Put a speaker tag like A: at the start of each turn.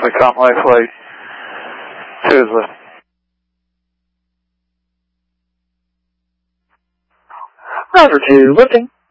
A: Tom Life Flight 2 is lift.
B: Roger 2, lifting.